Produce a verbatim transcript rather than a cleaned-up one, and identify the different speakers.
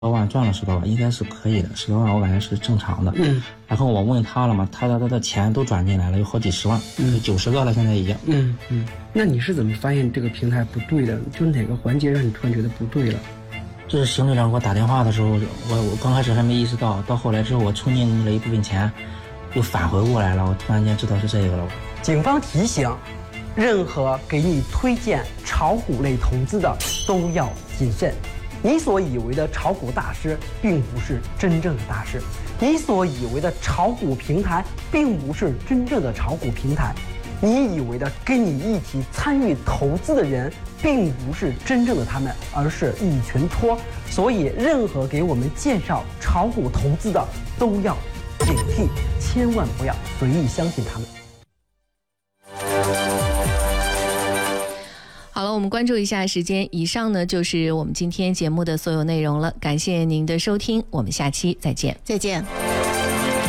Speaker 1: 多万赚了十多万，应该是可以的，十多万我感觉是正常的。
Speaker 2: 嗯，
Speaker 1: 然后我问他了嘛，他的他的钱都转进来了，有好几十万，嗯，九十个了，现在已经。
Speaker 2: 嗯嗯，那你是怎么发现这个平台不对的？就哪个环节让你突然觉得不对了？
Speaker 1: 这是邢队长给我打电话的时候，我我刚开始还没意识到，到后来之后我充进了一部分钱，又返回过来了，我突然间知道是这个了。
Speaker 2: 警方提醒，任何给你推荐炒股类投资的都要谨慎。你所以为的炒股大师，并不是真正的大师；你所以为的炒股平台，并不是真正的炒股平台；你以为的跟你一起参与投资的人，并不是真正的他们，而是一群托。所以，任何给我们介绍炒股投资的，都要警惕，千万不要随意相信他们。
Speaker 3: 好了，我们关注一下时间。以上呢就是我们今天节目的所有内容了，感谢您的收听，我们下期再见。
Speaker 4: 再见。